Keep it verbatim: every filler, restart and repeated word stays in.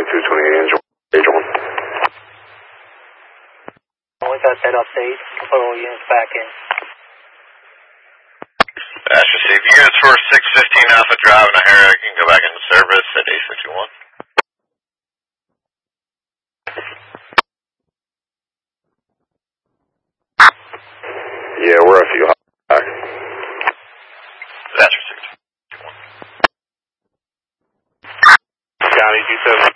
two twenty-eight, Angel. Angel one. We got that update. Put all units back in. Dash received. Units for six fifteen Alpha Drive and O'Hara can go back into service at eight fifty-one. Yeah, we're a few high. Dash received. County two seven.